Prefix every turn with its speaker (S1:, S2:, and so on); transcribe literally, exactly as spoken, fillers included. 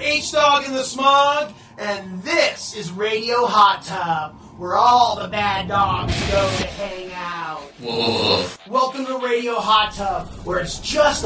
S1: H-Dog in the Smog, and this is Radio Hot Tub, where all the bad dogs go to hang out.
S2: Whoa.
S1: Welcome to Radio Hot Tub, where it's just